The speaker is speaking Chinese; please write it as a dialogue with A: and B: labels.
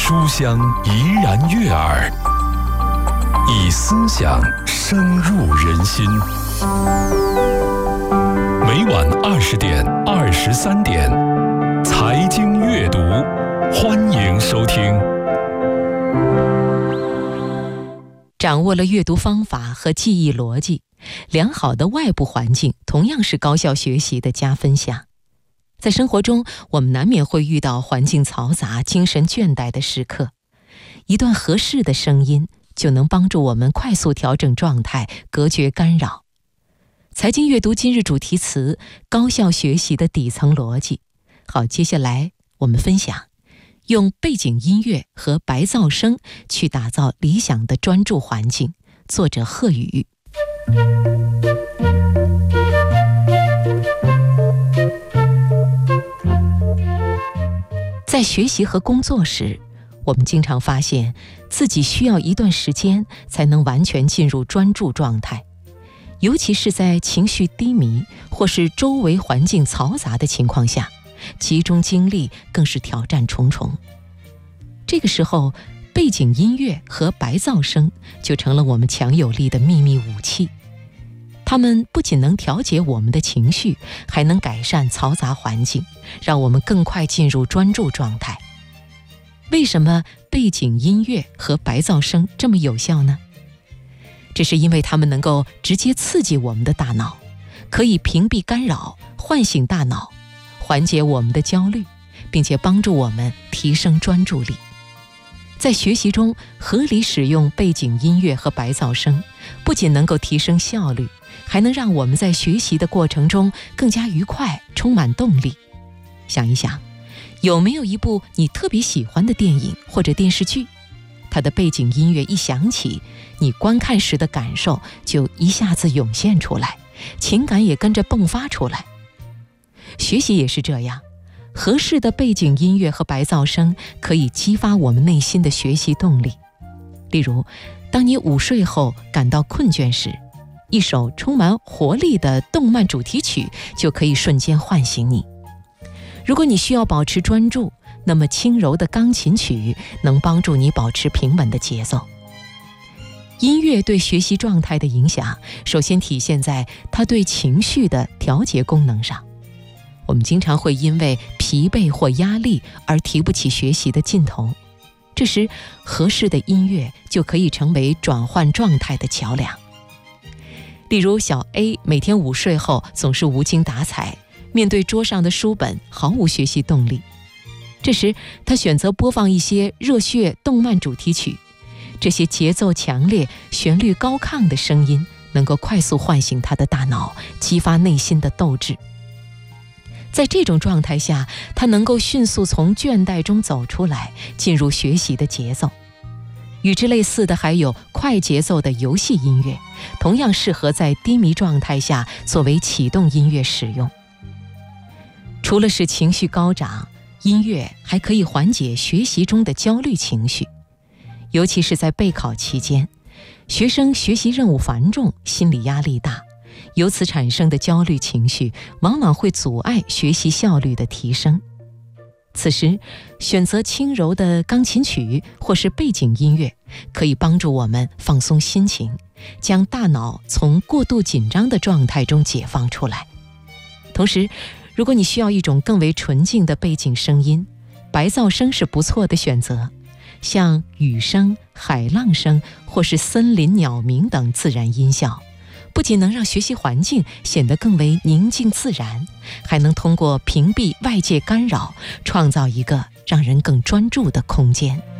A: 书香怡然悦耳，以思想深入人心。每晚20点、23点，财经阅读，欢迎收听。
B: 掌握了阅读方法和记忆逻辑，良好的外部环境同样是高效学习的加分项。在生活中，我们难免会遇到环境嘈杂、精神倦怠的时刻，一段合适的声音就能帮助我们快速调整状态，隔绝干扰。财经阅读今日主题词：高效学习的底层逻辑。好，接下来我们分享用背景音乐和白噪声去打造理想的专注环境。作者贺宇。在学习和工作时，我们经常发现自己需要一段时间才能完全进入专注状态，尤其是在情绪低迷或是周围环境嘈杂的情况下，集中精力更是挑战重重。这个时候，背景音乐和白噪声就成了我们强有力的秘密武器。它们不仅能调节我们的情绪，还能改善嘈杂环境，让我们更快进入专注状态。为什么背景音乐和白噪声这么有效呢？这是因为它们能够直接刺激我们的大脑，可以屏蔽干扰，唤醒大脑，缓解我们的焦虑，并且帮助我们提升专注力。在学习中，合理使用背景音乐和白噪声，不仅能够提升效率，还能让我们在学习的过程中更加愉快，充满动力。想一想，有没有一部你特别喜欢的电影或者电视剧，它的背景音乐一响起，你观看时的感受就一下子涌现出来，情感也跟着迸发出来。学习也是这样，合适的背景音乐和白噪声可以激发我们内心的学习动力。例如，当你午睡后感到困倦时，一首充满活力的动漫主题曲就可以瞬间唤醒你。如果你需要保持专注，那么轻柔的钢琴曲能帮助你保持平稳的节奏。音乐对学习状态的影响，首先体现在它对情绪的调节功能上。我们经常会因为疲惫或压力而提不起学习的劲头，这时合适的音乐就可以成为转换状态的桥梁。例如，小 A 每天午睡后总是无精打采，面对桌上的书本毫无学习动力。这时他选择播放一些热血动漫主题曲，这些节奏强烈、旋律高亢的声音能够快速唤醒他的大脑，激发内心的斗志。在这种状态下，他能够迅速从倦怠中走出来，进入学习的节奏。与之类似的还有快节奏的游戏音乐，同样适合在低迷状态下作为启动音乐使用。除了使情绪高涨，音乐还可以缓解学习中的焦虑情绪，尤其是在备考期间，学生学习任务繁重，心理压力大，由此产生的焦虑情绪往往会阻碍学习效率的提升。此时，选择轻柔的钢琴曲或是背景音乐，可以帮助我们放松心情，将大脑从过度紧张的状态中解放出来。同时，如果你需要一种更为纯净的背景声音，白噪声是不错的选择，像雨声、海浪声或是森林鸟鸣等自然音效，不仅能让学习环境显得更为宁静自然，还能通过屏蔽外界干扰，创造一个让人更专注的空间。